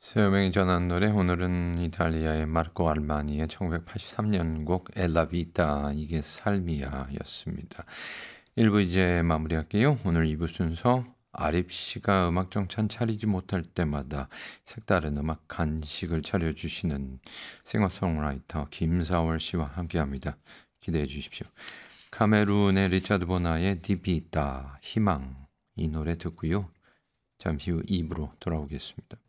서여명이 전한 노래 오늘은 이탈리아의 마르코 알마니의 1983년 곡 엘라 비타 이게 삶이야 였습니다. 1부 이제 마무리할게요. 오늘 2부 순서 아립 씨가 음악 정찬 차리지 못할 때마다 색다른 음악 간식을 차려주시는 싱어송라이터 김사월 씨와 함께합니다. 기대해 주십시오. 카메룬의 리차드 보나의 디비타 희망 이 노래 듣고요. 잠시 후 2부로 돌아오겠습니다.